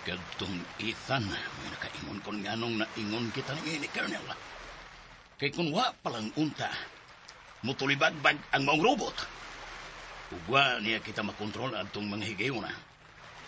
Kadtong Ethan, may nakaingon kon nganong naingon kita ni Colonel. Kay kung wa palang unta, mutulibagbag ang maong robot. Ugwa niya kita makontrol atong mga higayon na.